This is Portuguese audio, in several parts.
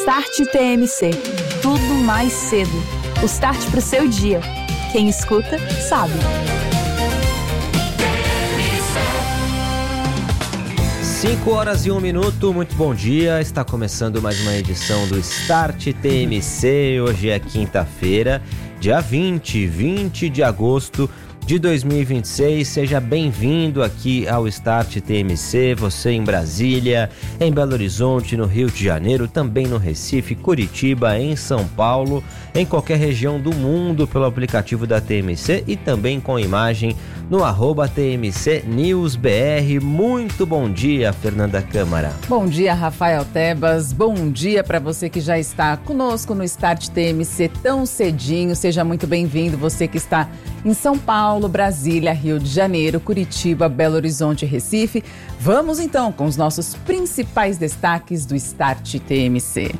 Start TMC. Tudo mais cedo. O start para o seu dia. Quem escuta, sabe. 5h01, muito bom dia. Está começando mais uma edição do Start TMC. Hoje é quinta-feira, dia 20 de agosto de 2026. Seja bem-vindo aqui ao Start TMC, você em Brasília, em Belo Horizonte, no Rio de Janeiro, também no Recife, Curitiba, em São Paulo, em qualquer região do mundo pelo aplicativo da TMC e também com imagem no @TMC News BR. Muito bom dia, Fernanda Câmara. Bom dia, Rafael Tebas. Bom dia para você que já está conosco no Start TMC tão cedinho. Seja muito bem-vindo, você que está em São Paulo, Brasília, Rio de Janeiro, Curitiba, Belo Horizonte e Recife. Vamos então com os nossos principais destaques do Start TMC.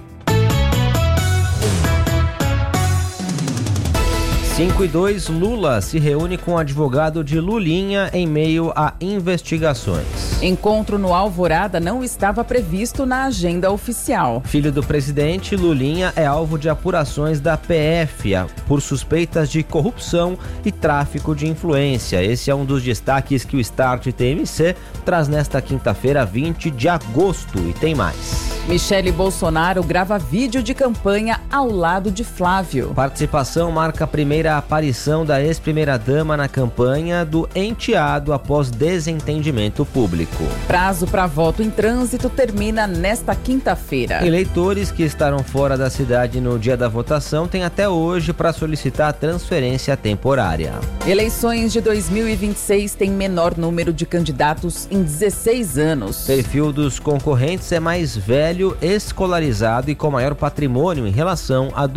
5:02, Lula se reúne com o advogado de Lulinha em meio a investigações. Encontro no Alvorada não estava previsto na agenda oficial. Filho do presidente, Lulinha é alvo de apurações da PF por suspeitas de corrupção e tráfico de influência. Esse é um dos destaques que o Start TMC traz nesta quinta-feira, 20 de agosto. E tem mais. Michele Bolsonaro grava vídeo de campanha ao lado de Flávio. Participação marca a primeira aparição da ex-primeira-dama na campanha do enteado após desentendimento público. Prazo para voto em trânsito termina nesta quinta-feira. Eleitores que estarão fora da cidade no dia da votação têm até hoje para solicitar transferência temporária. Eleições de 2026 têm menor número de candidatos em 16 anos. Perfil dos concorrentes é mais velho, escolarizado e com maior patrimônio em relação a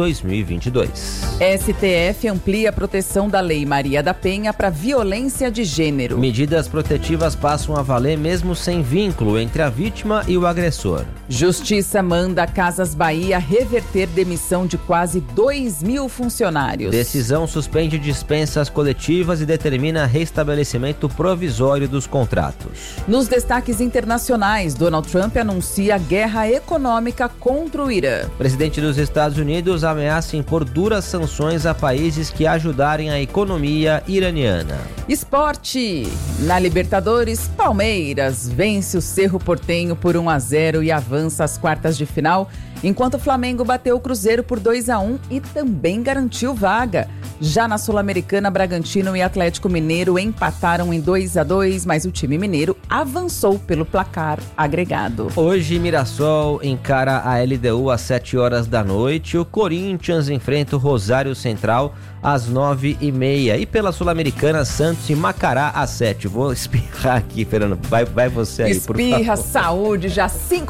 2022. STF amplia a proteção da Lei Maria da Penha para violência de gênero. Medidas protetivas passam a valer mesmo sem vínculo entre a vítima e o agressor. Justiça manda Casas Bahia reverter demissão de quase 2.000 funcionários. Decisão suspende dispensas coletivas e determina restabelecimento provisório dos contratos. Nos destaques internacionais, Donald Trump anuncia guerra econômica contra o Irã. Presidente dos Estados Unidos ameaça impor duras sanções a países que ajudarem a economia iraniana. Esporte. Na Libertadores, Palmeiras vence o Cerro Porteño por 1-0 e avança às quartas de final, enquanto o Flamengo bateu o Cruzeiro por 2-1 e também garantiu vaga. Já na Sul-Americana, Bragantino e Atlético Mineiro empataram em 2-2, mas o time mineiro avançou pelo placar agregado. Hoje, Mirassol encara a LDU às 7h da noite. O Corinthians enfrenta o Rosário Central às 9h30. E pela Sul-Americana, Santos e Macará às 7h. Vou espirrar aqui, Fernando. Vai você aí, por favor. Espirra, saúde, já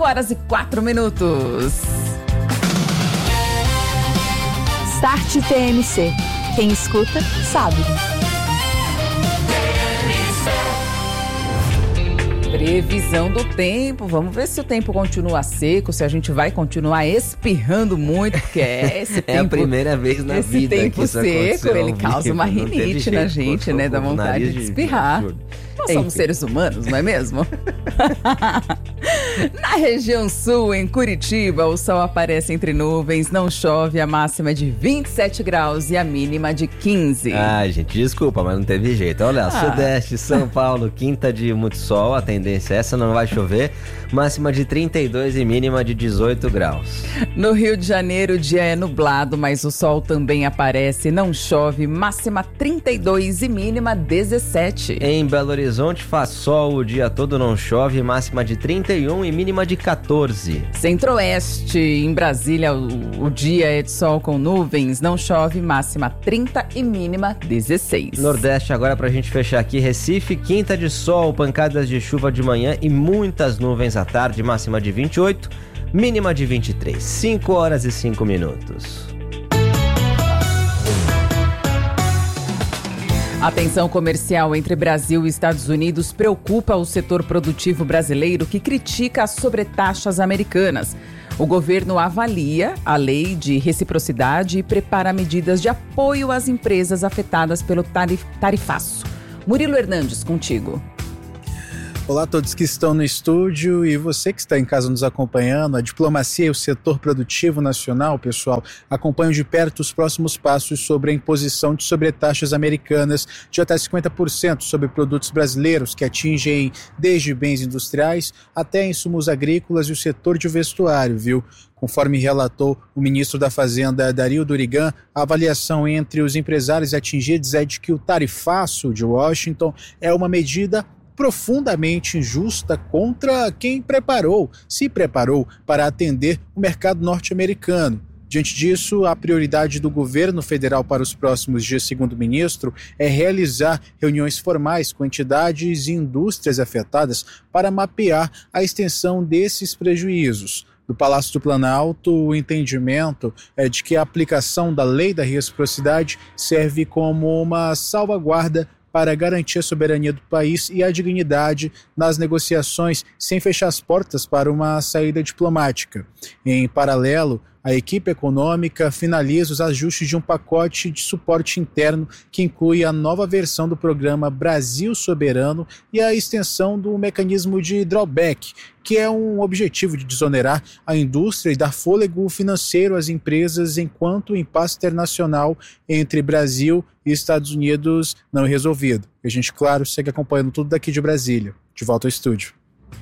5h04. Start TMC. Quem escuta, sabe. Previsão do tempo, vamos ver se o tempo continua seco, se a gente vai continuar espirrando muito, porque esse tempo... É a primeira vez na vida que isso seco, ele aconteceu. causa uma rinite na gente, né, dá vontade de espirrar. Nós somos seres humanos, não é mesmo? Na região sul, em Curitiba, o sol aparece entre nuvens, não chove, a máxima é de 27 graus e a mínima de 15. Gente, desculpa, mas não teve jeito. Olha, Sudeste, São Paulo, quinta de muito sol, a tendência é essa, não vai chover, máxima de 32 e mínima de 18 graus. No Rio de Janeiro, o dia é nublado, mas o sol também aparece, não chove, máxima 32 e mínima 17. Em Belo Horizonte faz sol o dia todo, não chove, máxima de 31 e mínima de 14. Centro-Oeste, em Brasília, o dia é de sol com nuvens, não chove, máxima 30 e mínima 16. Nordeste agora pra gente fechar aqui, Recife, quinta de sol, pancadas de chuva de manhã e muitas nuvens à tarde, máxima de 28, mínima de 23. 5h05. A tensão comercial entre Brasil e Estados Unidos preocupa o setor produtivo brasileiro, que critica as sobretaxas americanas. O governo avalia a lei de reciprocidade e prepara medidas de apoio às empresas afetadas pelo tarifaço. Murilo Hernandes, contigo. Olá a todos que estão no estúdio e você que está em casa nos acompanhando. A diplomacia e o setor produtivo nacional, pessoal, acompanham de perto os próximos passos sobre a imposição de sobretaxas americanas de até 50% sobre produtos brasileiros, que atingem desde bens industriais até insumos agrícolas e o setor de vestuário, viu? Conforme relatou o ministro da Fazenda, Dario Durigan, a avaliação entre os empresários atingidos é de que o tarifaço de Washington é uma medida profundamente injusta contra quem se preparou para atender o mercado norte-americano. Diante disso, a prioridade do governo federal para os próximos dias, segundo o ministro, é realizar reuniões formais com entidades e indústrias afetadas para mapear a extensão desses prejuízos. Do Palácio do Planalto, o entendimento é de que a aplicação da lei da reciprocidade serve como uma salvaguarda para garantir a soberania do país e a dignidade nas negociações, sem fechar as portas para uma saída diplomática. Em paralelo, a equipe econômica finaliza os ajustes de um pacote de suporte interno que inclui a nova versão do programa Brasil Soberano e a extensão do mecanismo de drawback, que é um objetivo de desonerar a indústria e dar fôlego financeiro às empresas enquanto o impasse internacional entre Brasil e Estados Unidos não é resolvido. E a gente, claro, segue acompanhando tudo daqui de Brasília. De volta ao estúdio.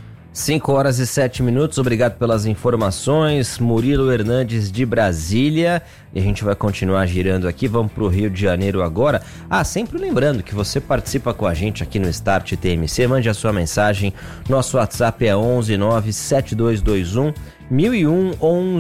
5h07, obrigado pelas informações, Murilo Hernandes de Brasília, e a gente vai continuar girando aqui, vamos para o Rio de Janeiro agora. Sempre lembrando que você participa com a gente aqui no Start TMC, mande a sua mensagem, nosso WhatsApp é 1197221 1001,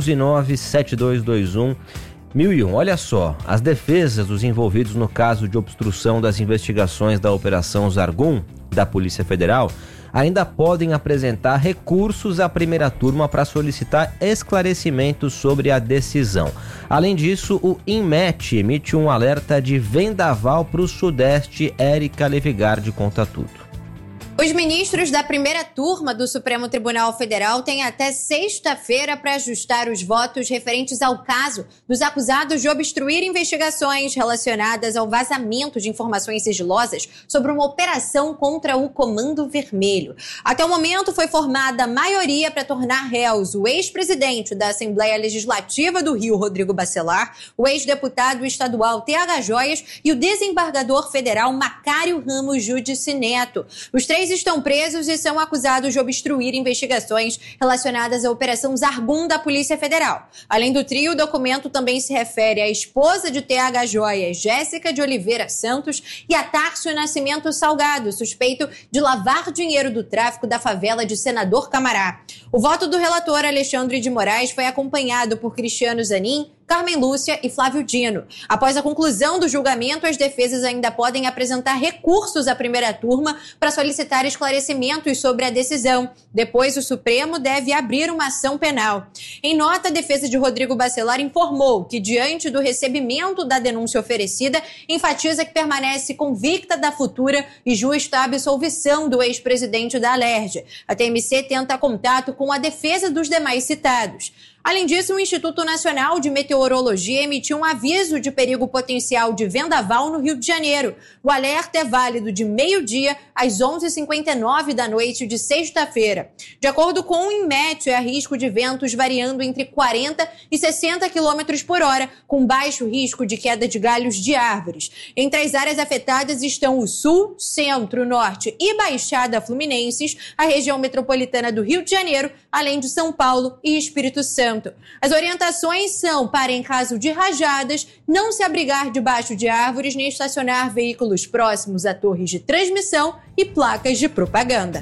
1197221 1001. Olha só, as defesas dos envolvidos no caso de obstrução das investigações da Operação Zargun, da Polícia Federal, ainda podem apresentar recursos à primeira turma para solicitar esclarecimentos sobre a decisão. Além disso, o INMET emite um alerta de vendaval para o Sudeste. Érica Levigardi conta tudo. Os ministros da primeira turma do Supremo Tribunal Federal têm até sexta-feira para ajustar os votos referentes ao caso dos acusados de obstruir investigações relacionadas ao vazamento de informações sigilosas sobre uma operação contra o Comando Vermelho. Até o momento foi formada a maioria para tornar réus o ex-presidente da Assembleia Legislativa do Rio, Rodrigo Bacelar, o ex-deputado estadual TH Joias e o desembargador federal Macário Ramos Judici Neto. Os três estão presos e são acusados de obstruir investigações relacionadas à Operação Zargun da Polícia Federal. Além do trio, o documento também se refere à esposa de TH Joias, Jéssica de Oliveira Santos, e a Tárcio Nascimento Salgado, suspeito de lavar dinheiro do tráfico da favela de Senador Camará. O voto do relator Alexandre de Moraes foi acompanhado por Cristiano Zanin, Carmen Lúcia e Flávio Dino. Após a conclusão do julgamento, as defesas ainda podem apresentar recursos à primeira turma para solicitar esclarecimentos sobre a decisão. Depois, o Supremo deve abrir uma ação penal. Em nota, a defesa de Rodrigo Bacelar informou que, diante do recebimento da denúncia oferecida, enfatiza que permanece convicta da futura e justa absolvição do ex-presidente da Alerj. A TMC tenta contato com a defesa dos demais citados. Além disso, o Instituto Nacional de Meteorologia emitiu um aviso de perigo potencial de vendaval no Rio de Janeiro. O alerta é válido de meio-dia às 11h59 da noite de sexta-feira. De acordo com o INMET, há risco de ventos variando entre 40 e 60 km por hora, com baixo risco de queda de galhos de árvores. Entre as áreas afetadas estão o Sul, Centro, Norte e Baixada Fluminenses, a região metropolitana do Rio de Janeiro, além de São Paulo e Espírito Santo. As orientações são para, em caso de rajadas, não se abrigar debaixo de árvores nem estacionar veículos próximos a torres de transmissão e placas de propaganda.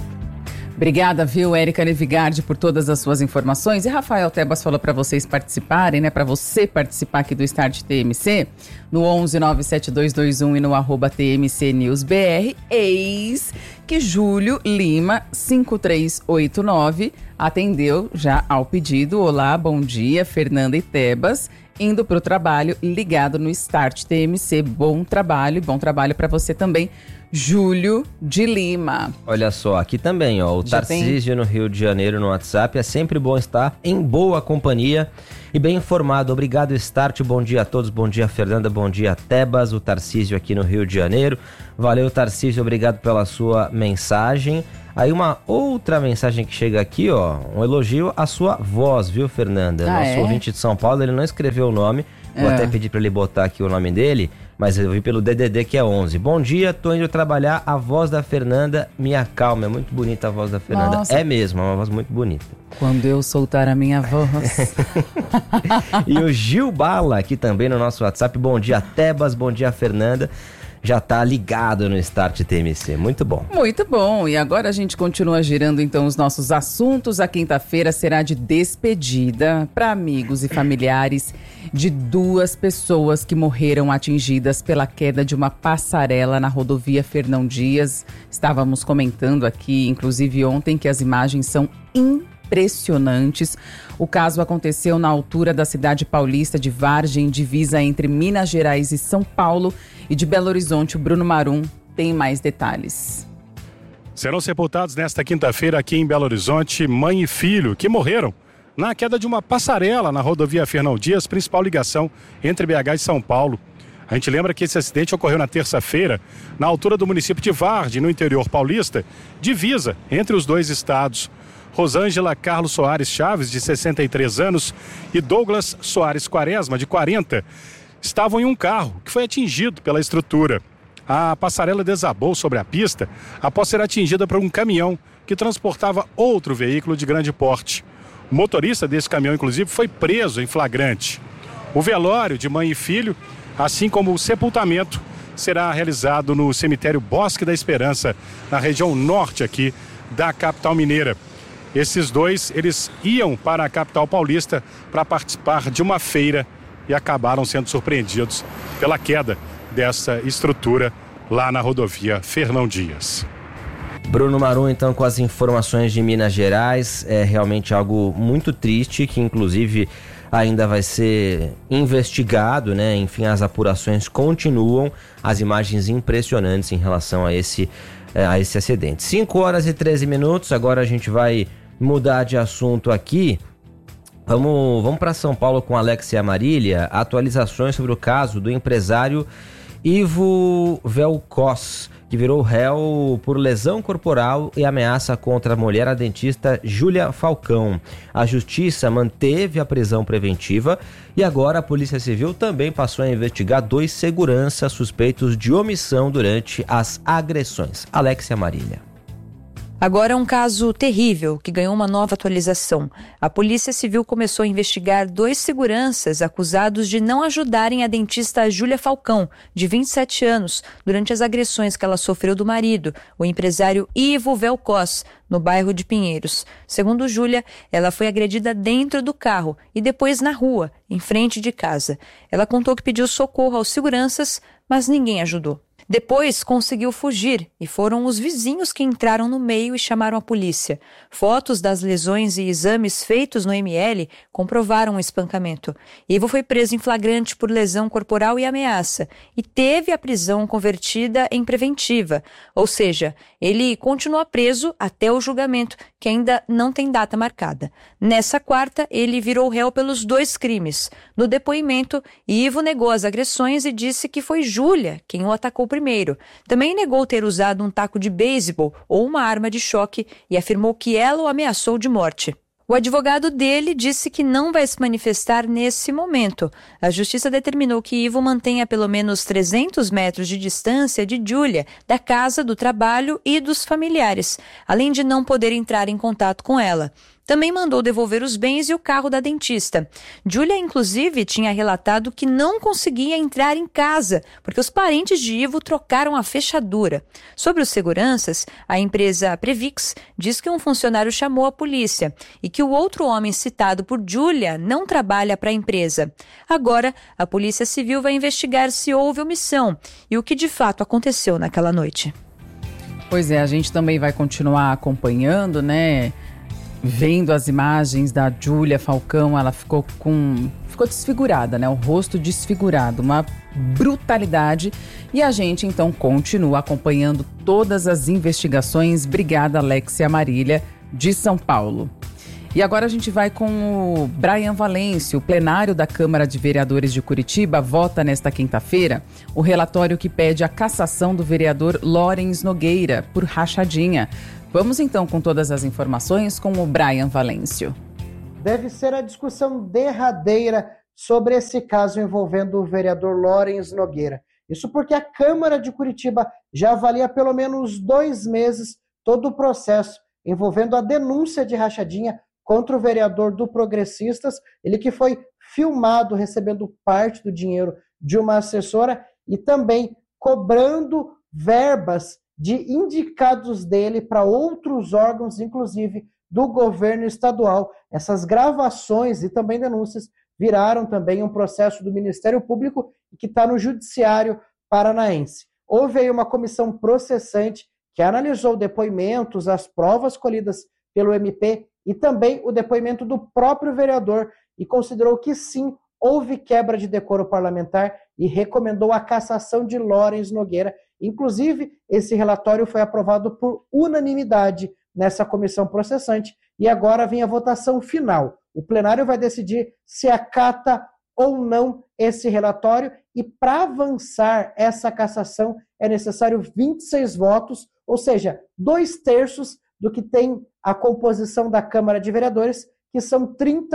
Obrigada, viu, Érica Levigardi, por todas as suas informações. E Rafael Tebas falou para vocês participarem, né? Para você participar aqui do Start TMC, no 11-97221 e no @TMCNewsBR. Eis que Júlio Lima, 5389, atendeu já ao pedido. Olá, bom dia, Fernanda e Tebas. Indo para o trabalho, ligado no Start TMC. Bom trabalho para você também, Júlio de Lima. Olha só, aqui também, ó, o Tarcísio no Rio de Janeiro no WhatsApp. É sempre bom estar em boa companhia e bem informado. Obrigado, Start. Bom dia a todos. Bom dia, Fernanda. Bom dia, Tebas. O Tarcísio aqui no Rio de Janeiro. Valeu, Tarcísio. Obrigado pela sua mensagem. Aí uma outra mensagem que chega aqui, ó, um elogio à sua voz, viu, Fernanda? Nosso ouvinte de São Paulo, ele não escreveu o nome, vou até pedir para ele botar aqui o nome dele, mas eu vi pelo DDD que é 11. Bom dia, tô indo trabalhar, a voz da Fernanda me acalma. É muito bonita a voz da Fernanda. Nossa. É mesmo, é uma voz muito bonita. Quando eu soltar a minha voz. E o Gil Bala aqui também no nosso WhatsApp. Bom dia, Tebas, bom dia, Fernanda. Já tá ligado no Start TMC, muito bom. Muito bom, e agora a gente continua girando então os nossos assuntos. A quinta-feira será de despedida para amigos e familiares de 2 pessoas que morreram atingidas pela queda de uma passarela na rodovia Fernão Dias. Estávamos comentando aqui, inclusive ontem, que as imagens são impressionantes. O caso aconteceu na altura da cidade paulista de Vargem, divisa entre Minas Gerais e São Paulo, e de Belo Horizonte. O Bruno Marum tem mais detalhes. Serão sepultados nesta quinta-feira aqui em Belo Horizonte mãe e filho que morreram na queda de uma passarela na rodovia Fernão Dias, principal ligação entre BH e São Paulo. A gente lembra que esse acidente ocorreu na terça-feira, na altura do município de Vargem, no interior paulista, divisa entre os 2 estados. Rosângela Carlos Soares Chaves, de 63 anos, e Douglas Soares Quaresma, de 40, estavam em um carro que foi atingido pela estrutura. A passarela desabou sobre a pista após ser atingida por um caminhão que transportava outro veículo de grande porte. O motorista desse caminhão, inclusive, foi preso em flagrante. O velório de mãe e filho, assim como o sepultamento, será realizado no cemitério Bosque da Esperança, na região norte aqui da capital mineira. Esses 2, eles iam para a capital paulista para participar de uma feira e acabaram sendo surpreendidos pela queda dessa estrutura lá na rodovia Fernão Dias. Bruno Marum, então, com as informações de Minas Gerais. É realmente algo muito triste, que inclusive ainda vai ser investigado, né? Enfim, as apurações continuam, as imagens impressionantes em relação a esse acidente. 5h13, agora a gente vai mudar de assunto aqui. Vamos para São Paulo com Alexia Marília. Atualizações sobre o caso do empresário Ivo Velkos, que virou réu por lesão corporal e ameaça contra a mulher, a dentista Júlia Falcão. A justiça manteve a prisão preventiva e agora a Polícia Civil também passou a investigar 2 seguranças suspeitos de omissão durante as agressões. Alexia Marília. Agora é um caso terrível que ganhou uma nova atualização. A Polícia Civil começou a investigar 2 seguranças acusados de não ajudarem a dentista Júlia Falcão, de 27 anos, durante as agressões que ela sofreu do marido, o empresário Ivo Velkos, no bairro de Pinheiros. Segundo Júlia, ela foi agredida dentro do carro e depois na rua, em frente de casa. Ela contou que pediu socorro aos seguranças, mas ninguém ajudou. Depois conseguiu fugir e foram os vizinhos que entraram no meio e chamaram a polícia. Fotos das lesões e exames feitos no ML comprovaram o espancamento. Ivo foi preso em flagrante por lesão corporal e ameaça e teve a prisão convertida em preventiva. Ou seja, ele continua preso até o julgamento, que ainda não tem data marcada. Nessa quarta, ele virou réu pelos 2 crimes. No depoimento, Ivo negou as agressões e disse que foi Júlia quem o atacou primeiro. Também negou ter usado um taco de beisebol ou uma arma de choque e afirmou que ela o ameaçou de morte. O advogado dele disse que não vai se manifestar nesse momento. A justiça determinou que Ivo mantenha pelo menos 300 metros de distância de Júlia, da casa, do trabalho e dos familiares, além de não poder entrar em contato com ela. Também mandou devolver os bens e o carro da dentista. Júlia, inclusive, tinha relatado que não conseguia entrar em casa, porque os parentes de Ivo trocaram a fechadura. Sobre os seguranças, a empresa Previx diz que um funcionário chamou a polícia e que o outro homem citado por Júlia não trabalha para a empresa. Agora, a Polícia Civil vai investigar se houve omissão e o que de fato aconteceu naquela noite. Pois é, a gente também vai continuar acompanhando, né? Vendo as imagens da Júlia Falcão, ela ficou desfigurada, né? O rosto desfigurado, uma brutalidade. E a gente, então, continua acompanhando todas as investigações. Obrigada, Alexia Marília, de São Paulo. E agora a gente vai com o Brian Valêncio. O plenário da Câmara de Vereadores de Curitiba vota nesta quinta-feira o relatório que pede a cassação do vereador Lawrence Nogueira por rachadinha. Vamos então com todas as informações com o Brian Valêncio. Deve ser a discussão derradeira sobre esse caso envolvendo o vereador Lawrence Nogueira. Isso porque a Câmara de Curitiba já avalia há pelo menos 2 meses todo o processo envolvendo a denúncia de rachadinha contra o vereador do Progressistas, ele que foi filmado recebendo parte do dinheiro de uma assessora e também cobrando verbas de indicados dele para outros órgãos, inclusive do governo estadual. Essas gravações e também denúncias viraram também um processo do Ministério Público que está no Judiciário Paranaense. Houve aí uma comissão processante que analisou depoimentos, as provas colhidas pelo MP e também o depoimento do próprio vereador e considerou que sim, houve quebra de decoro parlamentar e recomendou a cassação de Lawrence Nogueira. Inclusive, esse relatório foi aprovado por unanimidade nessa comissão processante e agora vem a votação final. O plenário vai decidir se acata ou não esse relatório e para avançar essa cassação é necessário 26 votos, ou seja, 2/3 do que tem a composição da Câmara de Vereadores, que são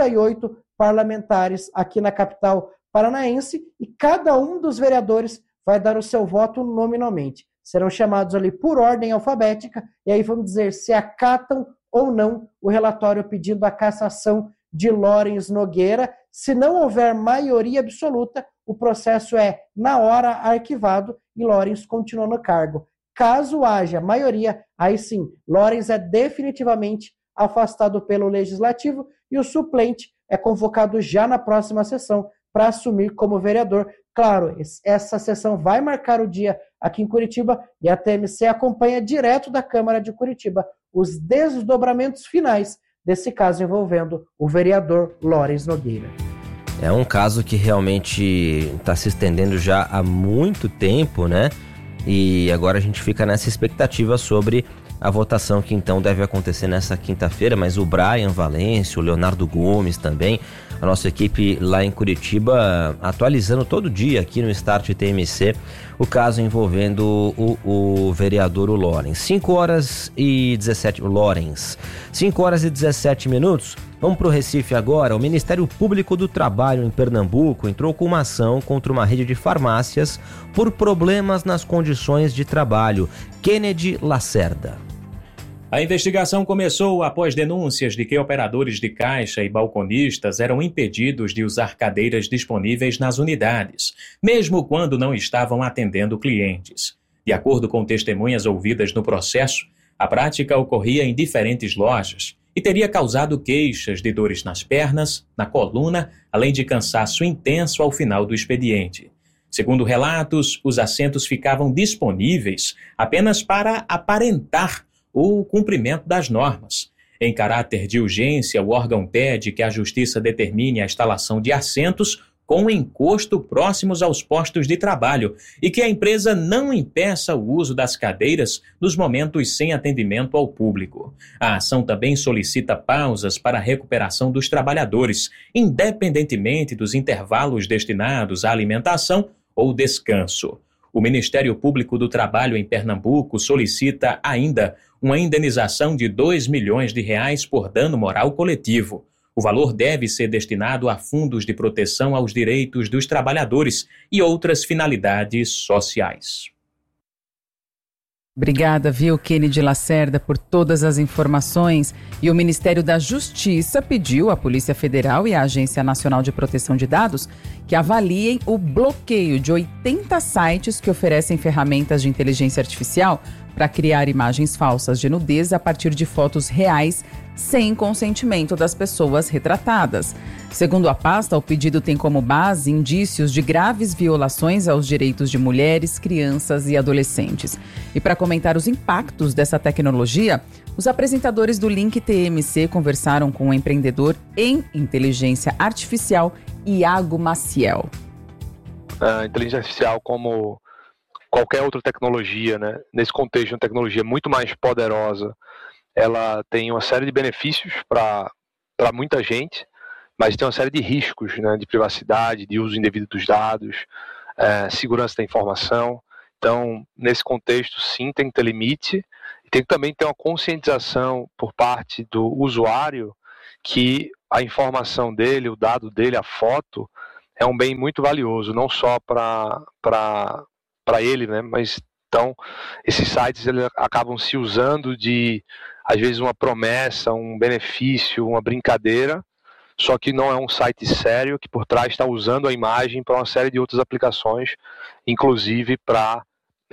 38 parlamentares aqui na capital paranaense, e cada um dos vereadores vai dar o seu voto nominalmente. Serão chamados ali por ordem alfabética, e aí vamos dizer se acatam ou não o relatório pedindo a cassação de Lawrence Nogueira. Se não houver maioria absoluta, o processo é, na hora, arquivado e Lawrence continua no cargo. Caso haja maioria, aí sim, Lawrence é definitivamente afastado pelo Legislativo e o suplente é convocado já na próxima sessão para assumir como vereador. Claro, essa sessão vai marcar o dia aqui em Curitiba e a TMC acompanha direto da Câmara de Curitiba os desdobramentos finais desse caso envolvendo o vereador Lawrence Nogueira. É um caso que realmente está se estendendo já há muito tempo, né? E agora a gente fica nessa expectativa sobre a votação que então deve acontecer nessa quinta-feira, mas o Brian Valêncio, o Leonardo Gomes também, a nossa equipe lá em Curitiba, atualizando todo dia aqui no Start TMC o caso envolvendo o vereador Lawrence. 5 horas e 17 minutos. Vamos para o Recife agora. O Ministério Público do Trabalho em Pernambuco entrou com uma ação contra uma rede de farmácias por problemas nas condições de trabalho. Kennedy Lacerda. A investigação começou após denúncias de que operadores de caixa e balconistas eram impedidos de usar cadeiras disponíveis nas unidades, mesmo quando não estavam atendendo clientes. De acordo com testemunhas ouvidas no processo, a prática ocorria em diferentes lojas e teria causado queixas de dores nas pernas, na coluna, além de cansaço intenso ao final do expediente. Segundo relatos, os assentos ficavam disponíveis apenas para aparentar o cumprimento das normas. Em caráter de urgência, o órgão pede que a Justiça determine a instalação de assentos com encosto próximos aos postos de trabalho e que a empresa não impeça o uso das cadeiras nos momentos sem atendimento ao público. A ação também solicita pausas para a recuperação dos trabalhadores, independentemente dos intervalos destinados à alimentação ou descanso. O Ministério Público do Trabalho em Pernambuco solicita ainda uma indenização de R$2 milhões por dano moral coletivo. O valor deve ser destinado a fundos de proteção aos direitos dos trabalhadores e outras finalidades sociais. Obrigada, viu, Kennedy Lacerda, por todas as informações. E o Ministério da Justiça pediu à Polícia Federal e à Agência Nacional de Proteção de Dados que avaliem o bloqueio de 80 sites que oferecem ferramentas de inteligência artificial para criar imagens falsas de nudez a partir de fotos reais sem consentimento das pessoas retratadas. Segundo a pasta, o pedido tem como base indícios de graves violações aos direitos de mulheres, crianças e adolescentes. E para comentar os impactos dessa tecnologia, os apresentadores do Link TMC conversaram com o empreendedor em inteligência artificial, Iago Maciel. A inteligência artificial, como qualquer outra tecnologia, né? Nesse contexto, uma tecnologia muito mais poderosa, ela tem uma série de benefícios para muita gente, mas tem uma série de riscos, né? De privacidade, de uso indevido dos dados, segurança da informação. Então, nesse contexto, sim, tem que ter limite, tem que também ter uma conscientização por parte do usuário que a informação dele, o dado dele, a foto, é um bem muito valioso, não só para ele, né? Mas então esses sites eles acabam se usando de, às vezes, uma promessa, um benefício, uma brincadeira, só que não é um site sério que por trás está usando a imagem para uma série de outras aplicações, inclusive para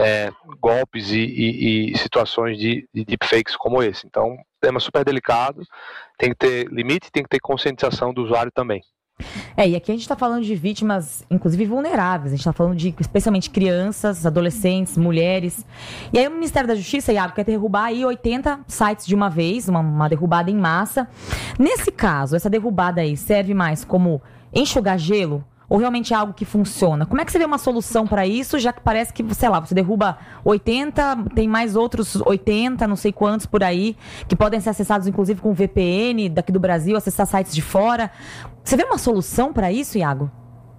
golpes e situações de deepfakes como esse. Então, tema super delicado, tem que ter limite, tem que ter conscientização do usuário também. E aqui a gente está falando de vítimas, inclusive vulneráveis. A gente está falando de, especialmente, crianças, adolescentes, mulheres. E aí o Ministério da Justiça, Iago, quer derrubar aí 80 sites de uma vez, uma derrubada em massa. Nesse caso, essa derrubada aí serve mais como enxugar gelo? Ou realmente é algo que funciona? Como é que você vê uma solução para isso, já que parece que, sei lá, você derruba 80, tem mais outros 80, não sei quantos por aí, que podem ser acessados, inclusive, com VPN daqui do Brasil, acessar sites de fora. Você vê uma solução para isso, Iago?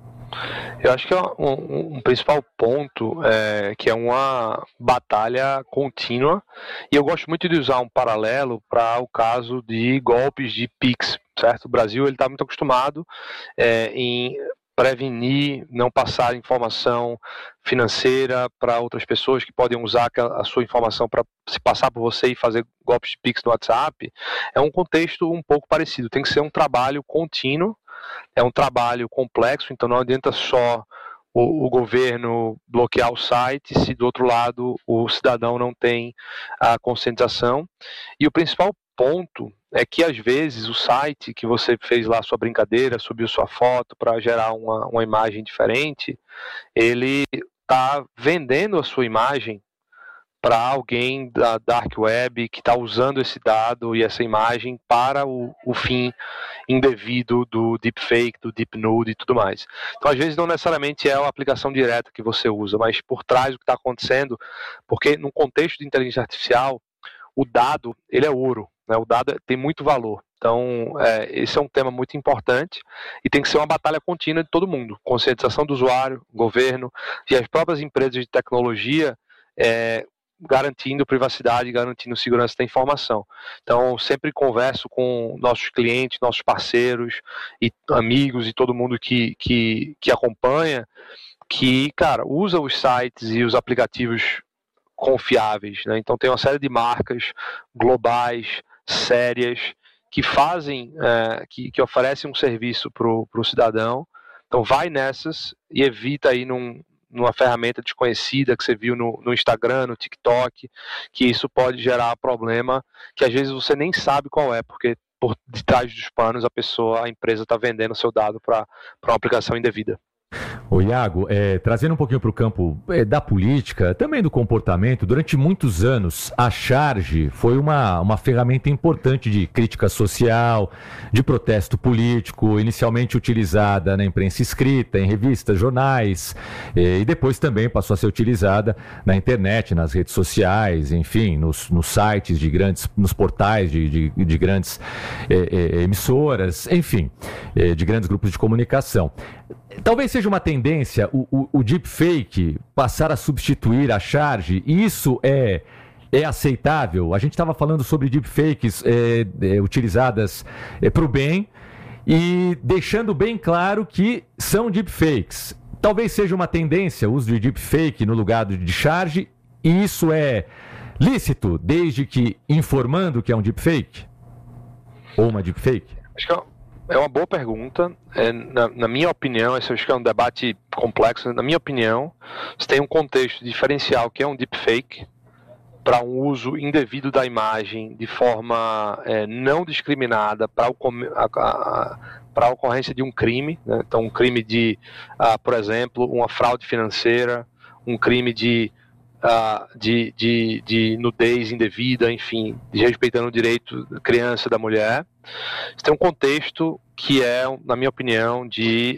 Eu acho que um principal ponto que é uma batalha contínua, e eu gosto muito de usar um paralelo para o caso de golpes de Pix, certo? O Brasil está muito acostumado em prevenir, não passar informação financeira para outras pessoas que podem usar a sua informação para se passar por você e fazer golpes de Pix no WhatsApp. É um contexto um pouco parecido, tem que ser um trabalho contínuo, é um trabalho complexo, então não adianta só o governo bloquear o site se do outro lado o cidadão não tem a conscientização. E o principal ponto é que às vezes o site que você fez lá sua brincadeira, subiu sua foto para gerar uma imagem diferente, ele está vendendo a sua imagem para alguém da Dark Web que está usando esse dado e essa imagem para o fim indevido do deepfake, do deep nude e tudo mais. Então, às vezes, não necessariamente é a aplicação direta que você usa, mas por trás do que está acontecendo, porque no contexto de inteligência artificial, o dado, ele é ouro, né? O dado tem muito valor. Então, esse é um tema muito importante e tem que ser uma batalha contínua de todo mundo. Conscientização do usuário, governo e as próprias empresas de tecnologia garantindo privacidade, garantindo segurança da informação. Então, sempre converso com nossos clientes, nossos parceiros e amigos e todo mundo que acompanha, que, cara, usa os sites e os aplicativos confiáveis, né? Então, tem uma série de marcas globais, sérias, que fazem, que oferecem um serviço para o cidadão. Então, vai nessas e evita aí numa ferramenta desconhecida que você viu no Instagram, no TikTok, que isso pode gerar problema que às vezes você nem sabe qual é, porque por detrás dos panos a empresa está vendendo seu dado para uma aplicação indevida. Ô Iago, trazendo um pouquinho para o campo da política, também do comportamento, durante muitos anos a Charge foi uma ferramenta importante de crítica social, de protesto político, inicialmente utilizada na imprensa escrita, em revistas, jornais, e depois também passou a ser utilizada na internet, nas redes sociais, enfim, nos sites de grandes, nos portais de grandes emissoras, enfim, de grandes grupos de comunicação. Talvez seja uma tendência o deepfake passar a substituir a Charge, e isso é aceitável? A gente estava falando sobre deepfakes utilizadas para o bem e deixando bem claro que são deepfakes. Talvez seja uma tendência o uso de deepfake no lugar de Charge, e isso é lícito desde que informando que é um deepfake? Ou uma deepfake? Acho que é uma boa pergunta. Na minha opinião, esse acho que é um debate complexo. Na minha opinião, você tem um contexto diferencial que é um deepfake para um uso indevido da imagem de forma não discriminada para a ocorrência de um crime, né? Então, um crime de, por exemplo, uma fraude financeira, um crime de nudez indevida, enfim, desrespeitando o direito da criança e da mulher. Isso tem um contexto que é, na minha opinião, de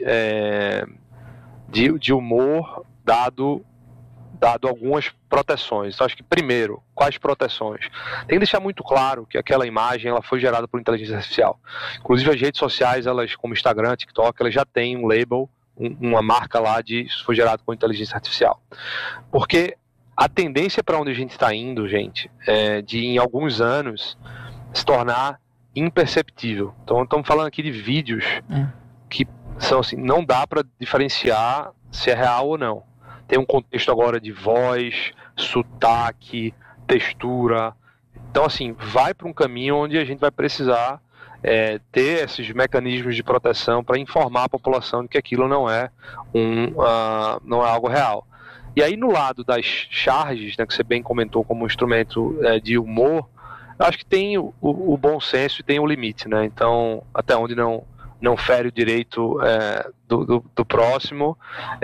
humor dado algumas proteções. Então, acho que, primeiro, quais proteções? Tem que deixar muito claro que aquela imagem ela foi gerada por inteligência artificial. Inclusive, as redes sociais, elas, como Instagram, TikTok, elas já têm um label, uma marca lá de isso foi gerado por inteligência artificial. Porque a tendência para onde a gente está indo, gente, é de em alguns anos se tornar imperceptível. Então estamos falando aqui de vídeos que são assim, não dá para diferenciar se é real ou não. Tem um contexto agora de voz, sotaque, textura. Então assim, vai para um caminho onde a gente vai precisar ter esses mecanismos de proteção para informar a população de que aquilo não é algo real. E aí no lado das charges, né, que você bem comentou como um instrumento de humor, eu acho que tem o bom senso e tem o limite, né? Então, até onde não fere o direito do próximo,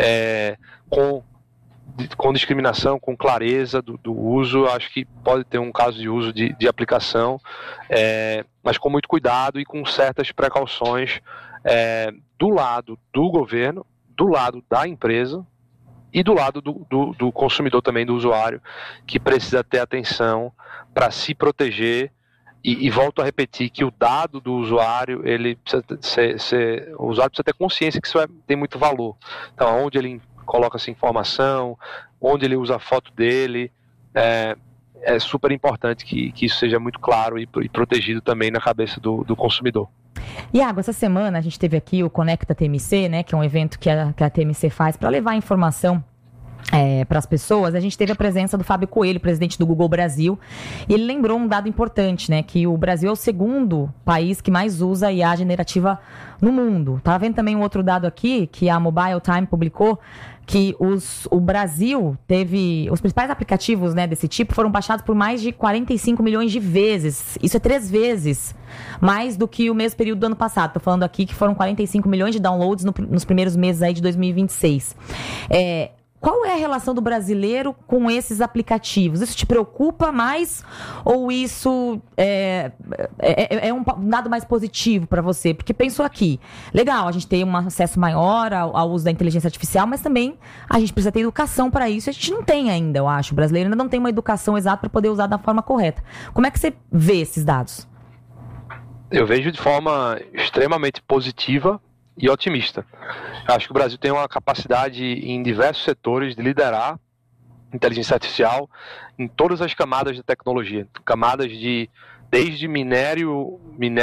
com discriminação, com clareza do uso, acho que pode ter um caso de uso de aplicação, mas com muito cuidado e com certas precauções do lado do governo, do lado da empresa e do lado do consumidor também, do usuário, que precisa ter atenção para se proteger. E volto a repetir que o dado do usuário, ele precisa o usuário precisa ter consciência que isso tem muito valor. Então, onde ele coloca essa informação, onde ele usa a foto dele, é super importante que isso seja muito claro e protegido também na cabeça do consumidor. Iago, essa semana a gente teve aqui o Conecta TMC, né, que é um evento que a TMC faz para levar informação para as pessoas. A gente teve a presença do Fábio Coelho, presidente do Google Brasil, e ele lembrou um dado importante, né, que o Brasil é o segundo país que mais usa IA generativa no mundo. Tá vendo também um outro dado aqui, que a Mobile Time publicou, que o Brasil teve... Os principais aplicativos, né, desse tipo foram baixados por mais de 45 milhões de vezes. Isso é 3 vezes mais do que o mesmo período do ano passado. Estou falando aqui que foram 45 milhões de downloads nos primeiros meses aí de 2026. Qual é a relação do brasileiro com esses aplicativos? Isso te preocupa mais ou isso é um dado mais positivo para você? Porque pensou aqui, legal, a gente tem um acesso maior ao uso da inteligência artificial, mas também a gente precisa ter educação para isso. A gente não tem ainda, eu acho. O brasileiro ainda não tem uma educação exata para poder usar da forma correta. Como é que você vê esses dados? Eu vejo de forma extremamente positiva e otimista. Eu acho que o Brasil tem uma capacidade em diversos setores de liderar inteligência artificial em todas as camadas da tecnologia. Camadas desde minério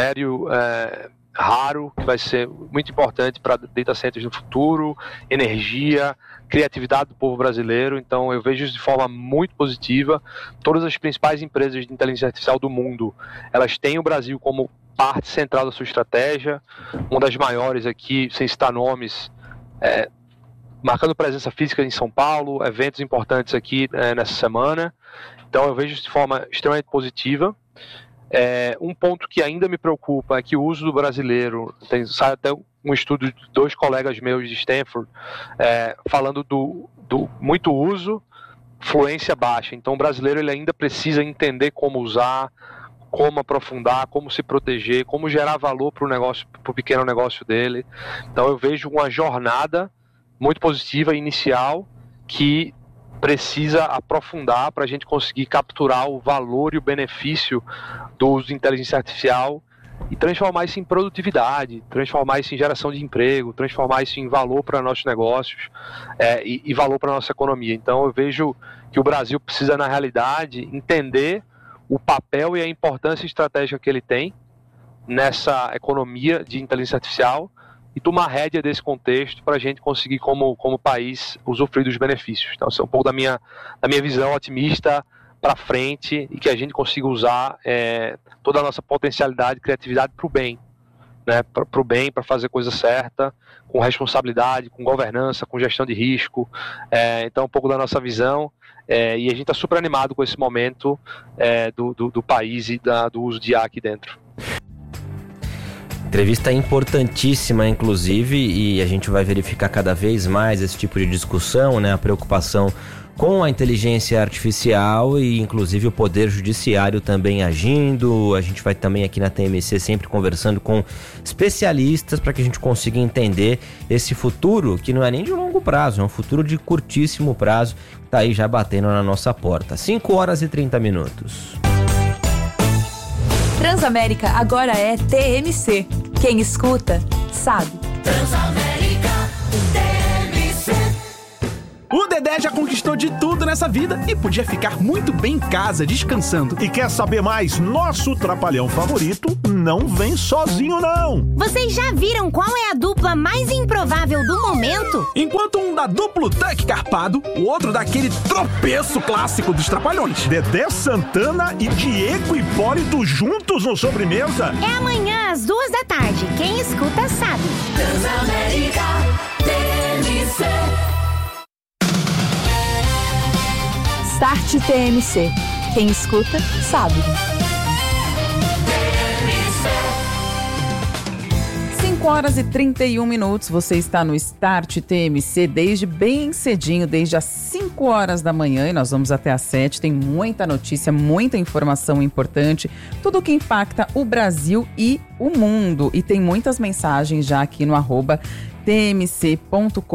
raro, que vai ser muito importante para data centers no futuro, energia, criatividade do povo brasileiro. Então eu vejo isso de forma muito positiva. Todas as principais empresas de inteligência artificial do mundo, elas têm o Brasil como parte central da sua estratégia. Uma das maiores aqui, sem citar nomes, marcando presença física em São Paulo, eventos importantes aqui nessa semana. Então eu vejo isso de forma extremamente positiva. Um ponto que ainda me preocupa é que o uso do brasileiro, sai até um estudo de 2 colegas meus de Stanford, falando do muito uso, fluência baixa. Então o brasileiro ele ainda precisa entender como usar, como aprofundar, como se proteger, como gerar valor para o negócio, para o pequeno negócio dele. Então eu vejo uma jornada muito positiva inicial que precisa aprofundar para a gente conseguir capturar o valor e o benefício do uso de inteligência artificial e transformar isso em produtividade, transformar isso em geração de emprego, transformar isso em valor para nossos negócios e valor para a nossa economia. Então eu vejo que o Brasil precisa, na realidade, entender o papel e a importância estratégica que ele tem nessa economia de inteligência artificial e tomar rédea desse contexto para a gente conseguir, como país, usufruir dos benefícios. Então, isso é um pouco da minha visão otimista para frente e que a gente consiga usar toda a nossa potencialidade e criatividade para o bem, né? Para o bem, para fazer a coisa certa, com responsabilidade, com governança, com gestão de risco. Então, um pouco da nossa visão. E a gente está super animado com esse momento do país e do uso de IA aqui dentro. Entrevista importantíssima, inclusive, e a gente vai verificar cada vez mais esse tipo de discussão, né? A preocupação com a inteligência artificial e, inclusive, o poder judiciário também agindo. A gente vai também aqui na TMC sempre conversando com especialistas para que a gente consiga entender esse futuro, que não é nem de longo prazo, é um futuro de curtíssimo prazo, que está aí já batendo na nossa porta. 5h30. Transamérica agora é TMC. Quem escuta, sabe. Transamérica TMC. O Dedé já conquistou de tudo nessa vida e podia ficar muito bem em casa, descansando. E quer saber mais? Nosso trapalhão favorito não vem sozinho, não. Vocês já viram qual é a dupla mais improvável do momento? Enquanto um dá duplo tuck carpado, o outro dá aquele tropeço clássico dos trapalhões. Dedé Santana e Diego Hipólito juntos no Sobremesa? É amanhã às 2h. Quem escuta sabe. Transamérica TMC. Start TMC. Quem escuta, sabe. 5h31. Você está no Start TMC desde bem cedinho, desde as 5h da manhã, e nós vamos até às 7. Tem muita notícia, muita informação importante, tudo que impacta o Brasil e o mundo. E tem muitas mensagens já aqui no @tmc.com.br.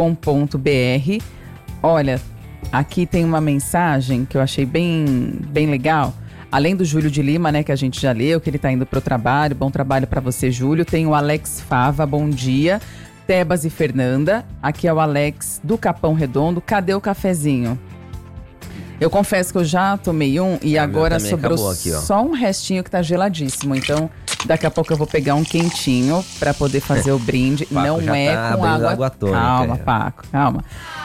Olha, aqui tem uma mensagem que eu achei bem legal. Além do Júlio de Lima, né, que a gente já leu, que ele tá indo pro trabalho. Bom trabalho para você, Júlio. Tem o Alex Fava, bom dia. Tebas e Fernanda. Aqui é o Alex do Capão Redondo. Cadê o cafezinho? Eu confesso que eu já tomei um e agora sobrou aqui, só um restinho que tá geladíssimo. Então, daqui a pouco eu vou pegar um quentinho para poder fazer o brinde. Não é tá com água tônica. Calma, Paco, calma.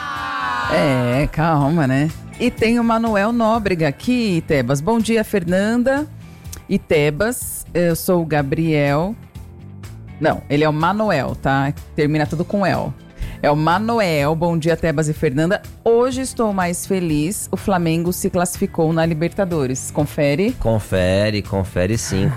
Calma, né? E tem o Manuel Nóbrega aqui, Tebas. Bom dia, Fernanda e Tebas. Eu sou o Gabriel. Não, ele é o Manuel, tá? Termina tudo com El. É o Manuel. Bom dia, Tebas e Fernanda. Hoje estou mais feliz. O Flamengo se classificou na Libertadores. Confere? Confere sim.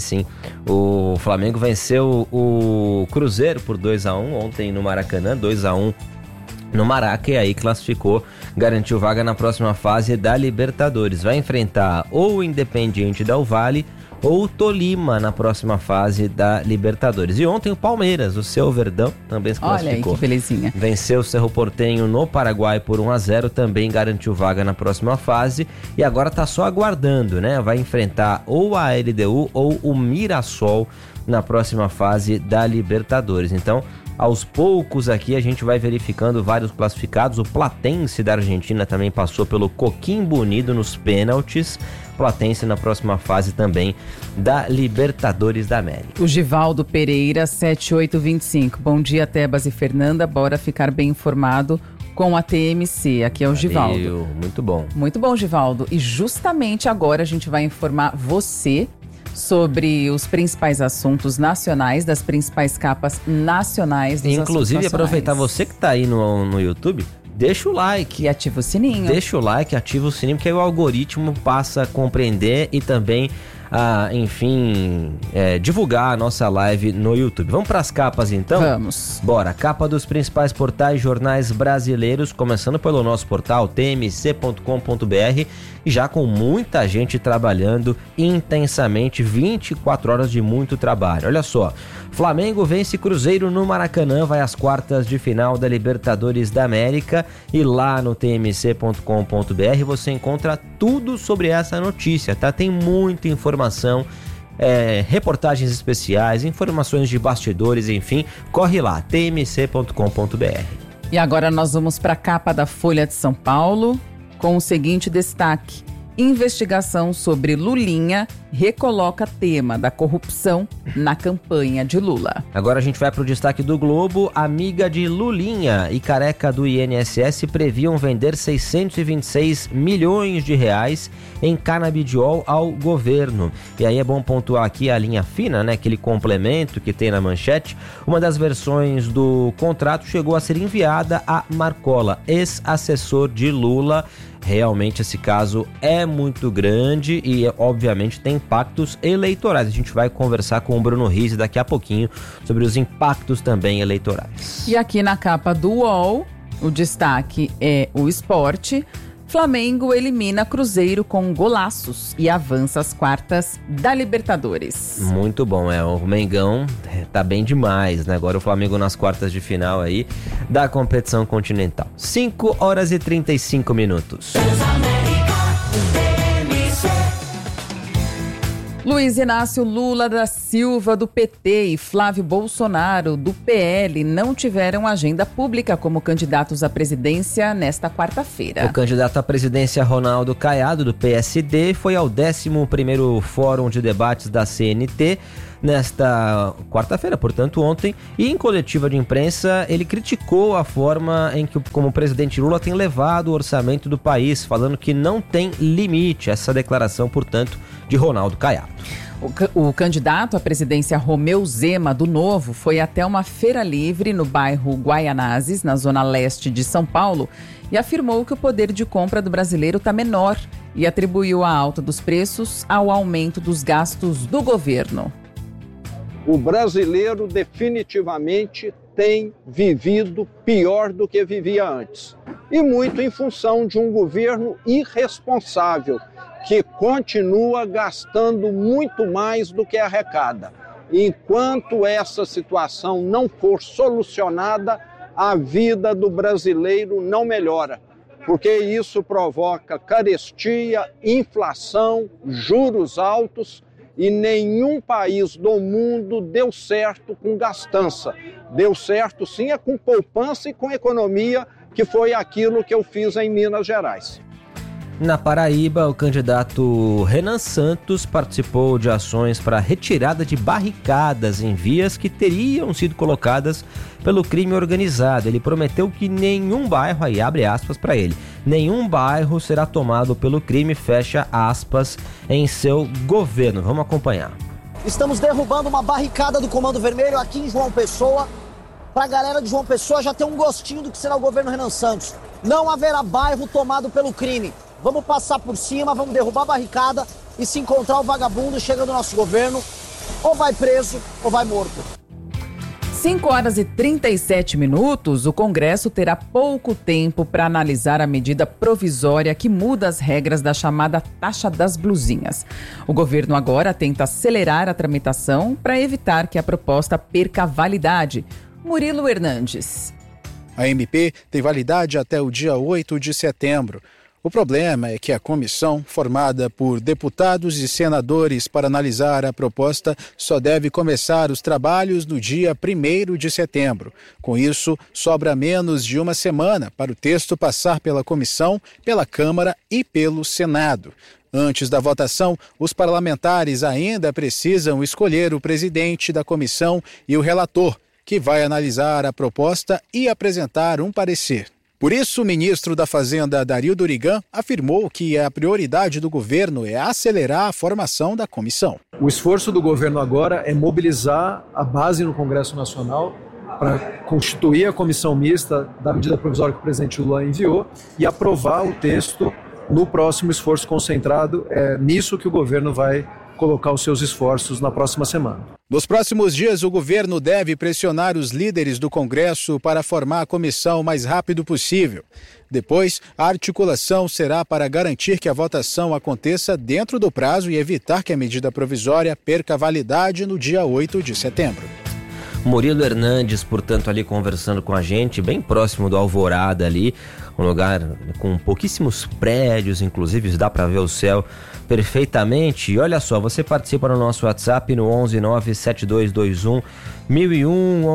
O Flamengo venceu o Cruzeiro por 2-1 ontem no Maracanã, 2-1 no Maraca, e aí classificou, garantiu vaga na próxima fase da Libertadores. Vai enfrentar ou o Independiente Del Valle ou o Tolima na próxima fase da Libertadores. E ontem o Palmeiras, o seu Verdão, também se classificou. Olha aí, que belezinha. Venceu o Cerro Porteño no Paraguai por 1-0, também garantiu vaga na próxima fase. E agora tá só aguardando, né? Vai enfrentar ou a LDU ou o Mirassol na próxima fase da Libertadores. Então, aos poucos aqui a gente vai verificando vários classificados. O Platense da Argentina também passou pelo Coquimbo Unido nos pênaltis. Platense na próxima fase também da Libertadores da América. O Givaldo Pereira, 7825. Bom dia, Tebas e Fernanda. Bora ficar bem informado com a TMC. Aqui é o Givaldo. Muito bom. Muito bom, Givaldo. E justamente agora a gente vai informar você sobre os principais assuntos nacionais, das principais capas nacionais dos Inclusive, aproveitar você que está aí no YouTube, deixa o like. E ativa o sininho. Deixa o like, ativa o sininho, porque aí o algoritmo passa a compreender e também a, divulgar a nossa live no YouTube. Vamos para as capas então? Vamos. Bora, capa dos principais portais jornais brasileiros, começando pelo nosso portal tmc.com.br, e já com muita gente trabalhando intensamente, 24 horas de muito trabalho. Olha só, Flamengo vence Cruzeiro no Maracanã, vai às quartas de final da Libertadores da América, e lá no tmc.com.br você encontra tudo sobre essa notícia, tá? Tem muita informação, reportagens especiais, informações de bastidores, enfim, corre lá, tmc.com.br. E agora nós vamos para a capa da Folha de São Paulo, com o seguinte destaque: investigação sobre Lulinha recoloca tema da corrupção na campanha de Lula. Agora a gente vai para o destaque do Globo. Amiga de Lulinha e careca do INSS previam vender 626 milhões de reais em canabidiol ao governo. E aí é bom pontuar aqui a linha fina, né? Aquele complemento que tem na manchete. Uma das versões do contrato chegou a ser enviada a Marcola, ex-assessor de Lula. Realmente esse caso é muito grande e, obviamente, tem impactos eleitorais. A gente vai conversar com o Bruno Rizzi daqui a pouquinho sobre os impactos também eleitorais. E aqui na capa do UOL, o destaque é o esporte. Flamengo elimina Cruzeiro com golaços e avança às quartas da Libertadores. Muito bom, o Mengão tá bem demais, né? Agora o Flamengo nas quartas de final aí da competição continental. 5h35. Luiz Inácio Lula da Silva, do PT, e Flávio Bolsonaro, do PL, não tiveram agenda pública como candidatos à presidência nesta quarta-feira. O candidato à presidência Ronaldo Caiado, do PSD, foi ao 11º Fórum de Debates da CNT nesta quarta-feira, portanto ontem, e em coletiva de imprensa ele criticou a forma em que como o presidente Lula tem levado o orçamento do país, falando que não tem limite. Essa declaração, portanto, de Ronaldo Caiado. O candidato à presidência Romeu Zema, do Novo, foi até uma feira livre no bairro Guaianazes, na zona leste de São Paulo, e afirmou que o poder de compra do brasileiro está menor e atribuiu a alta dos preços ao aumento dos gastos do governo. O brasileiro definitivamente tem vivido pior do que vivia antes. E muito em função de um governo irresponsável, que continua gastando muito mais do que arrecada. Enquanto essa situação não for solucionada, a vida do brasileiro não melhora, porque isso provoca carestia, inflação, juros altos, e nenhum país do mundo deu certo com gastança. Deu certo sim é com poupança e com economia, que foi aquilo que eu fiz em Minas Gerais. Na Paraíba, o candidato Renan Santos participou de ações para retirada de barricadas em vias que teriam sido colocadas pelo crime organizado. Ele prometeu que nenhum bairro, aí abre aspas para ele, nenhum bairro será tomado pelo crime, fecha aspas, em seu governo. Vamos acompanhar. Estamos derrubando uma barricada do Comando Vermelho aqui em João Pessoa. Para a galera de João Pessoa já ter um gostinho do que será o governo Renan Santos. Não haverá bairro tomado pelo crime. Vamos passar por cima, vamos derrubar a barricada e se encontrar o vagabundo chega do nosso governo, ou vai preso ou vai morto. 5h37, o Congresso terá pouco tempo para analisar a medida provisória que muda as regras da chamada taxa das blusinhas. O governo agora tenta acelerar a tramitação para evitar que a proposta perca a validade. Murilo Hernandes. A MP tem validade até o dia 8 de setembro. O problema é que a comissão, formada por deputados e senadores para analisar a proposta, só deve começar os trabalhos no dia 1º de setembro. Com isso, sobra menos de uma semana para o texto passar pela comissão, pela Câmara e pelo Senado. Antes da votação, os parlamentares ainda precisam escolher o presidente da comissão e o relator, que vai analisar a proposta e apresentar um parecer. Por isso, o ministro da Fazenda, Dario Durigan, afirmou que a prioridade do governo é acelerar a formação da comissão. O esforço do governo agora é mobilizar a base no Congresso Nacional para constituir a comissão mista da medida provisória que o presidente Lula enviou e aprovar o texto no próximo esforço concentrado. É nisso que o governo vai colocar os seus esforços na próxima semana. Nos próximos dias, o governo deve pressionar os líderes do Congresso para formar a comissão o mais rápido possível. Depois, a articulação será para garantir que a votação aconteça dentro do prazo e evitar que a medida provisória perca validade no dia 8 de setembro. Murilo Hernandes, portanto, ali conversando com a gente, bem próximo do Alvorada ali, um lugar com pouquíssimos prédios, inclusive dá para ver o céu perfeitamente. E olha só, você participa no nosso WhatsApp no 1197221 1001,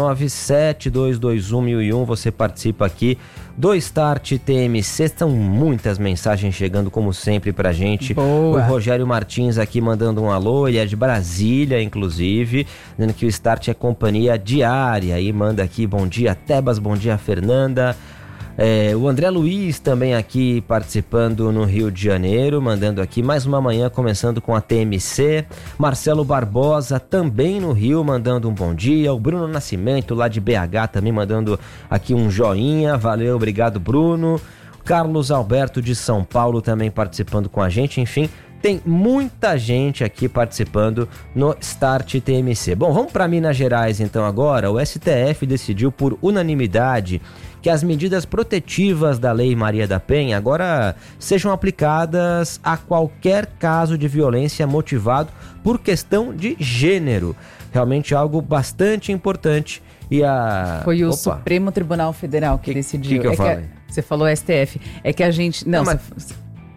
1197221 1001, você participa aqui do Start TMC. São muitas mensagens chegando, como sempre, pra gente. Boa. O Rogério Martins aqui mandando um alô, ele é de Brasília, inclusive, dizendo que o Start é companhia diária, e manda aqui, bom dia Tebas, bom dia Fernanda. O André Luiz também aqui participando no Rio de Janeiro, mandando aqui mais uma manhã começando com a TMC. Marcelo Barbosa também no Rio, mandando um bom dia. O Bruno Nascimento lá de BH também mandando aqui um joinha, valeu, obrigado Bruno. Carlos Alberto de São Paulo também participando com a gente, enfim, tem muita gente aqui participando no Start TMC. Bom, vamos para Minas Gerais então agora. O STF decidiu por unanimidade que as medidas protetivas da Lei Maria da Penha agora sejam aplicadas a qualquer caso de violência motivado por questão de gênero. Realmente algo bastante importante. Foi o Supremo Tribunal Federal que decidiu. Que eu falei? Você falou STF. É que a gente... Não,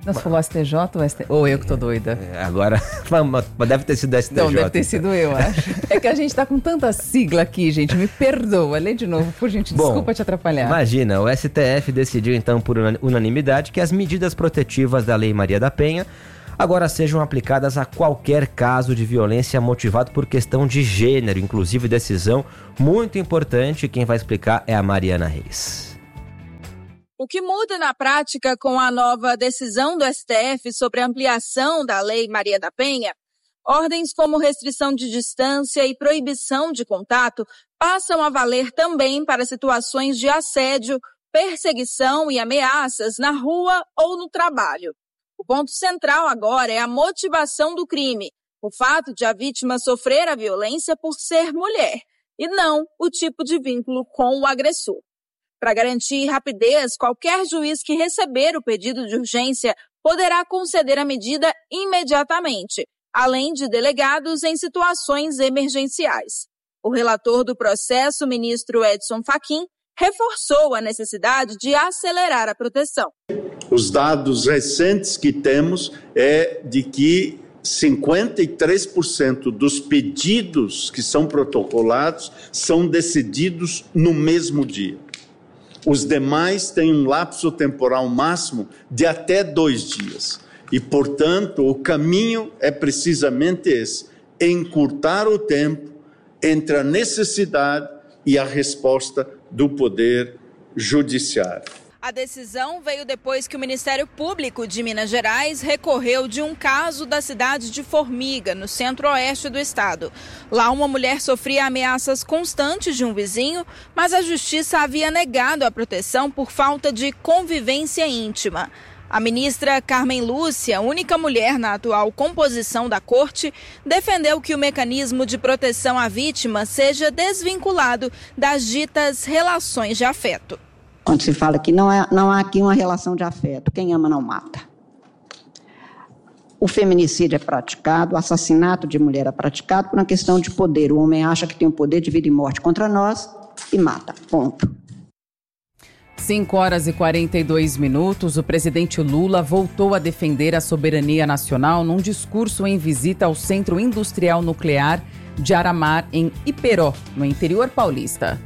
Nós falou STJ ou STJ? Ou eu que tô doida? Agora, deve ter sido STJ. Não, deve ter sido eu, acho. É que a gente tá com tanta sigla aqui, gente. Me perdoa. Lê de novo, por gente. Desculpa te atrapalhar. Imagina, o STF decidiu então por unanimidade que as medidas protetivas da Lei Maria da Penha agora sejam aplicadas a qualquer caso de violência motivado por questão de gênero, inclusive decisão muito importante. Quem vai explicar é a Mariana Reis. O que muda na prática com a nova decisão do STF sobre a ampliação da Lei Maria da Penha? Ordens como restrição de distância e proibição de contato passam a valer também para situações de assédio, perseguição e ameaças na rua ou no trabalho. O ponto central agora é a motivação do crime, o fato de a vítima sofrer a violência por ser mulher, e não o tipo de vínculo com o agressor. Para garantir rapidez, qualquer juiz que receber o pedido de urgência poderá conceder a medida imediatamente, além de delegados em situações emergenciais. O relator do processo, ministro Edson Fachin, reforçou a necessidade de acelerar a proteção. Os dados recentes que temos é de que 53% dos pedidos que são protocolados são decididos no mesmo dia. Os demais têm um lapso temporal máximo de até 2 dias. E, portanto, o caminho é precisamente esse: encurtar o tempo entre a necessidade e a resposta do Poder Judiciário. A decisão veio depois que o Ministério Público de Minas Gerais recorreu de um caso da cidade de Formiga, no centro-oeste do estado. Lá, uma mulher sofria ameaças constantes de um vizinho, mas a justiça havia negado a proteção por falta de convivência íntima. A ministra Carmen Lúcia, única mulher na atual composição da corte, defendeu que o mecanismo de proteção à vítima seja desvinculado das ditas relações de afeto. Quando se fala que não há aqui uma relação de afeto, quem ama não mata. O feminicídio é praticado, o assassinato de mulher é praticado por uma questão de poder. O homem acha que tem o poder de vida e morte contra nós e mata, ponto. 5h42, o presidente Lula voltou a defender a soberania nacional num discurso em visita ao Centro Industrial Nuclear de Aramar, em Iperó, no interior paulista.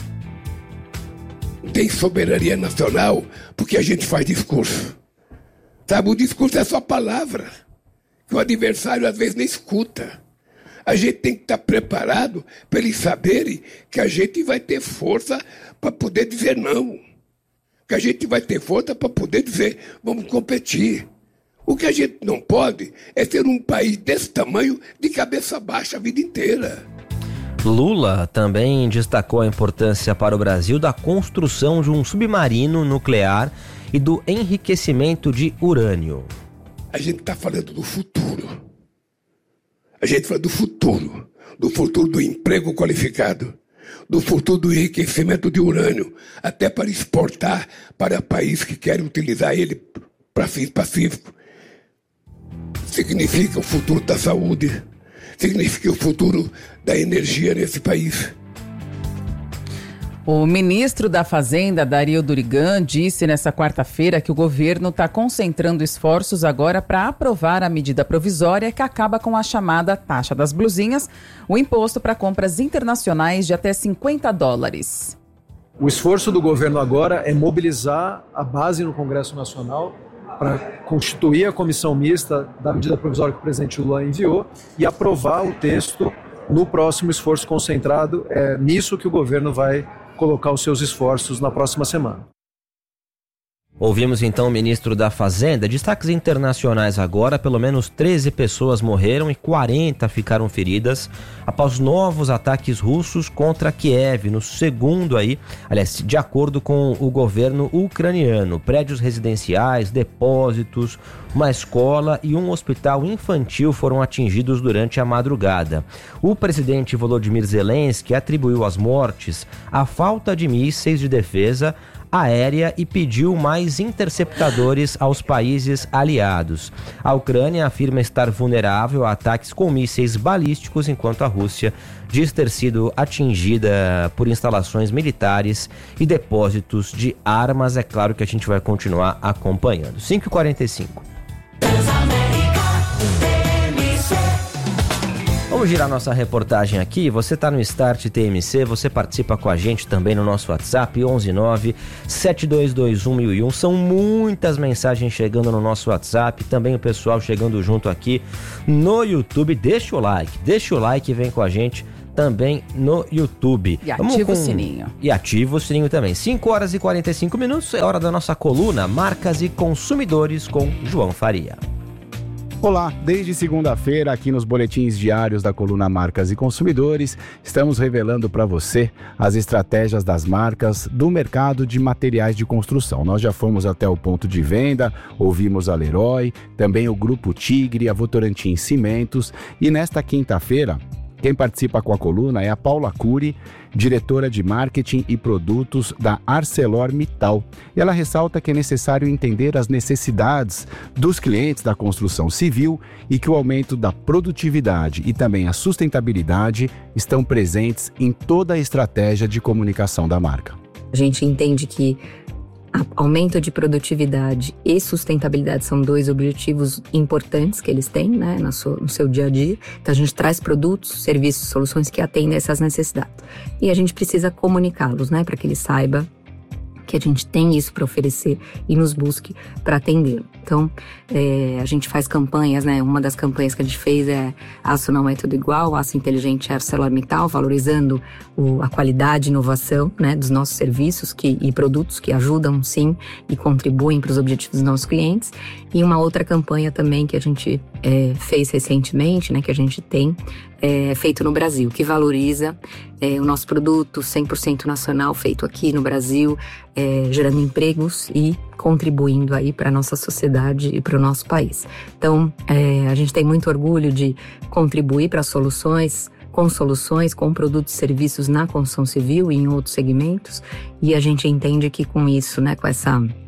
Tem soberania nacional porque a gente faz discurso. Sabe, o discurso é só palavra, que o adversário às vezes nem escuta. A gente tem que estar preparado para eles saberem que a gente vai ter força para poder dizer não. Que a gente vai ter força para poder dizer, vamos competir. O que a gente não pode é ser um país desse tamanho de cabeça baixa a vida inteira. Lula também destacou a importância para o Brasil da construção de um submarino nuclear e do enriquecimento de urânio. A gente está falando do futuro. A gente fala do futuro do emprego qualificado, do futuro do enriquecimento de urânio, até para exportar para países que querem utilizar ele para fins pacíficos. Significa o futuro da saúde, significa o futuro da energia nesse país. O ministro da Fazenda, Dario Durigan, disse nesta quarta-feira que o governo está concentrando esforços agora para aprovar a medida provisória que acaba com a chamada taxa das blusinhas, o imposto para compras internacionais de até $50. O esforço do governo agora é mobilizar a base no Congresso Nacional para constituir a comissão mista da medida provisória que o presidente Lula enviou e aprovar o texto no próximo esforço concentrado. É nisso que o governo vai colocar os seus esforços na próxima semana. Ouvimos então o ministro da Fazenda. Destaques internacionais agora: pelo menos 13 pessoas morreram e 40 ficaram feridas após novos ataques russos contra Kiev, no segundo de acordo com o governo ucraniano. Prédios residenciais, depósitos, uma escola e um hospital infantil foram atingidos durante a madrugada. O presidente Volodymyr Zelensky atribuiu as mortes à falta de mísseis de defesa aérea e pediu mais interceptadores aos países aliados. A Ucrânia afirma estar vulnerável a ataques com mísseis balísticos, enquanto a Rússia diz ter sido atingida por instalações militares e depósitos de armas. É claro que a gente vai continuar acompanhando. 5h45. Vamos girar nossa reportagem aqui. Você está no Start TMC, você participa com a gente também no nosso WhatsApp, 119-7221-1001. São muitas mensagens chegando no nosso WhatsApp, também o pessoal chegando junto aqui no YouTube. Deixa o like e vem com a gente também no YouTube. E ativa o sininho. E ativa o sininho também. 5h45, é hora da nossa coluna Marcas e Consumidores com João Faria. Olá, desde segunda-feira aqui nos boletins diários da coluna Marcas e Consumidores, estamos revelando para você as estratégias das marcas do mercado de materiais de construção. Nós já fomos até o ponto de venda, ouvimos a Leroy, também o Grupo Tigre, a Votorantim Cimentos e nesta quinta-feira, quem participa com a coluna é a Paula Cury, diretora de marketing e produtos da ArcelorMittal. E ela ressalta que é necessário entender as necessidades dos clientes da construção civil e que o aumento da produtividade e também a sustentabilidade estão presentes em toda a estratégia de comunicação da marca. A gente entende que aumento de produtividade e sustentabilidade são dois objetivos importantes que eles têm, né, no seu dia a dia. Então a gente traz produtos, serviços, soluções que atendem essas necessidades. E a gente precisa comunicá-los, né, para que ele saiba que a gente tem isso para oferecer e nos busque para atendê-lo. Então, a gente faz campanhas, né? Uma das campanhas que a gente fez é Aço Não É Tudo Igual, Aço Inteligente ArcelorMittal, valorizando a qualidade e inovação, né, dos nossos serviços e produtos que ajudam, sim, e contribuem para os objetivos dos nossos clientes. E uma outra campanha também que a gente fez recentemente, né, que a gente tem feito no Brasil, que valoriza o nosso produto 100% nacional, feito aqui no Brasil, gerando empregos e contribuindo aí para a nossa sociedade e para o nosso país. Então, a gente tem muito orgulho de contribuir para soluções, com produtos e serviços na construção civil e em outros segmentos, e a gente entende que com isso, né, com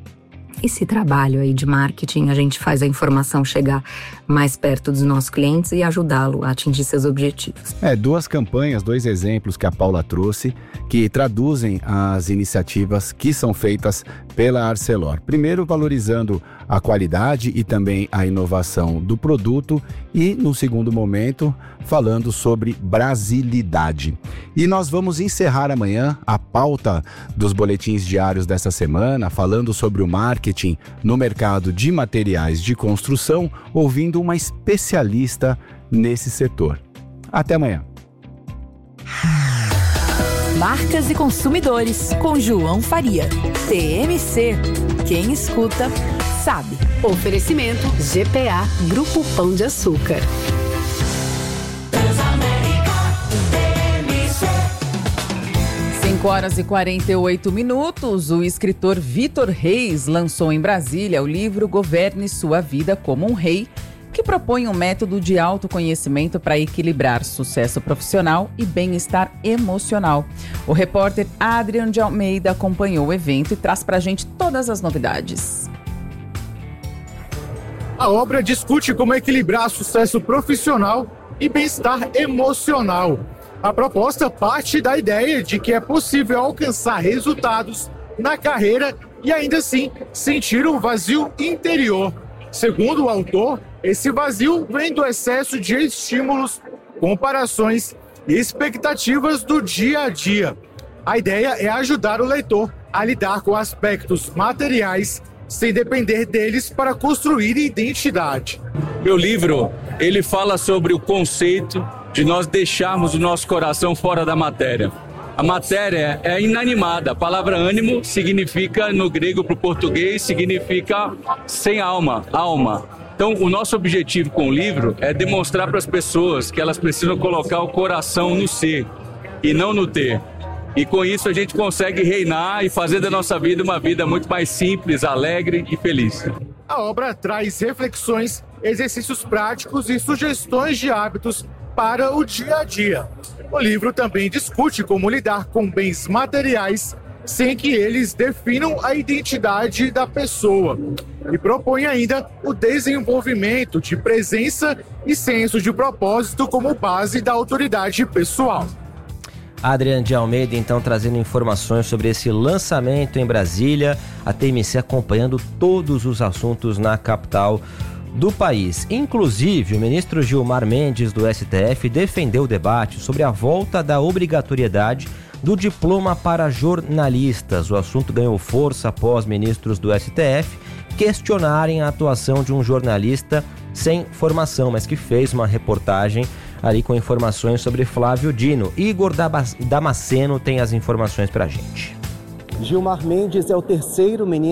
esse trabalho aí de marketing, a gente faz a informação chegar mais perto dos nossos clientes e ajudá-lo a atingir seus objetivos. Duas campanhas, dois exemplos que a Paula trouxe, que traduzem as iniciativas que são feitas pela Arcelor. Primeiro, valorizando a qualidade e também a inovação do produto e, no segundo momento, falando sobre brasilidade. E nós vamos encerrar amanhã a pauta dos boletins diários dessa semana, falando sobre o marketing no mercado de materiais de construção, ouvindo uma especialista nesse setor. Até amanhã. Marcas e Consumidores, com João Faria. TMC. Quem escuta, sabe. Oferecimento GPA Grupo Pão de Açúcar. 5h48, o escritor Vitor Reis lançou em Brasília o livro Governe Sua Vida como um Rei, que propõe um método de autoconhecimento para equilibrar sucesso profissional e bem-estar emocional. O repórter Adrian de Almeida acompanhou o evento e traz para a gente todas as novidades. A obra discute como equilibrar sucesso profissional e bem-estar emocional. A proposta parte da ideia de que é possível alcançar resultados na carreira e ainda assim sentir um vazio interior. Segundo o autor, esse vazio vem do excesso de estímulos, comparações e expectativas do dia a dia. A ideia é ajudar o leitor a lidar com aspectos materiais sem depender deles para construir identidade. Meu livro, ele fala sobre o conceito de nós deixarmos o nosso coração fora da matéria. A matéria é inanimada. A palavra ânimo significa, no grego para o português, significa sem alma, alma. Então, o nosso objetivo com o livro é demonstrar para as pessoas que elas precisam colocar o coração no ser e não no ter. E com isso a gente consegue reinar e fazer da nossa vida uma vida muito mais simples, alegre e feliz. A obra traz reflexões, exercícios práticos e sugestões de hábitos para o dia a dia. O livro também discute como lidar com bens materiais sem que eles definam a identidade da pessoa. E propõe ainda o desenvolvimento de presença e senso de propósito como base da autoridade pessoal. Adrian de Almeida, então, trazendo informações sobre esse lançamento em Brasília. A TMC acompanhando todos os assuntos na capital do país. Inclusive, o ministro Gilmar Mendes, do STF, defendeu o debate sobre a volta da obrigatoriedade do diploma para jornalistas. O assunto ganhou força após ministros do STF questionarem a atuação de um jornalista sem formação, mas que fez uma reportagem ali com informações sobre Flávio Dino. Igor Damasceno tem as informações pra gente. Gilmar Mendes é o terceiro ministro